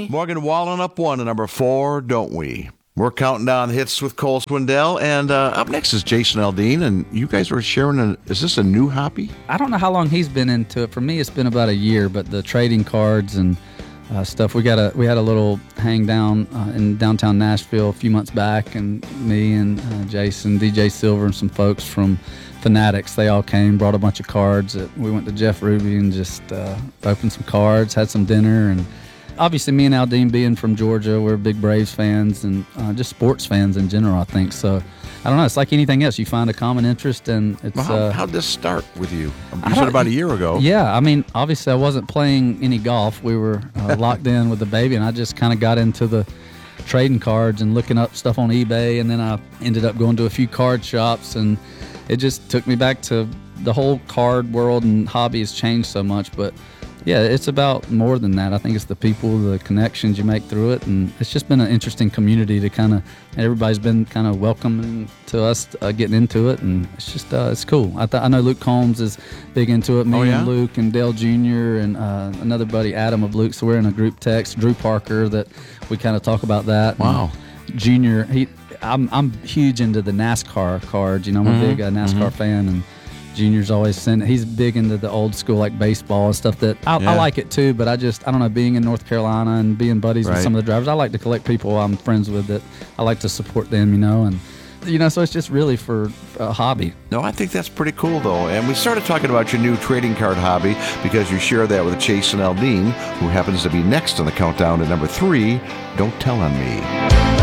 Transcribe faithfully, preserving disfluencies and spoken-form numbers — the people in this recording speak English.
Morgan Wallen up one to number four, Don't We? We're counting down hits with Cole Swindell, and uh, up next is Jason Aldean, and you guys were sharing, a, is this a new hobby? I don't know how long he's been into it. For me, it's been about a year, but the trading cards and uh, stuff, we got a we had a little hang down uh, in downtown Nashville a few months back, and me and uh, Jason, D J Silver, and some folks from Fanatics, they all came, brought a bunch of cards. That we went to Jeff Ruby and just uh, opened some cards, had some dinner, and obviously, me and Aldean being from Georgia, we're big Braves fans and uh, just sports fans in general, I think. So, I don't know. It's like anything else. You find a common interest, and it's. Well, how, uh, how'd this start with you? You said about a year ago. Yeah, I mean, obviously, I wasn't playing any golf. We were uh, locked in with the baby, and I just kind of got into the trading cards and looking up stuff on eBay, and then I ended up going to a few card shops, and it just took me back to the whole card world, and hobby has changed so much, but. Yeah, it's about more than that. I think it's the people, the connections you make through it, and it's just been an interesting community to kind of, everybody's been kind of welcoming to us uh, getting into it, and it's just, uh, it's cool. I, th- I know Luke Combs is big into it, me oh, yeah? and Luke and Dale Junior and uh, another buddy, Adam of Luke, so we're in a group text, Drew Parker, that we kind of talk about that. Wow. And Junior, he, I'm, I'm huge into the NASCAR cards, you know, I'm mm-hmm. a big uh, NASCAR mm-hmm. fan, and Junior's always sent. He's big into the old school, like baseball and stuff. That I, yeah. I like it too, but I just I don't know. Being in North Carolina and being buddies right. with some of the drivers, I like to collect people I'm friends with. That I like to support them, you know, and you know, so it's just really for a hobby. No, I think that's pretty cool though. And we started talking about your new trading card hobby because you share that with Jason Aldean, who happens to be next on the countdown at number three. Don't Tell on Me.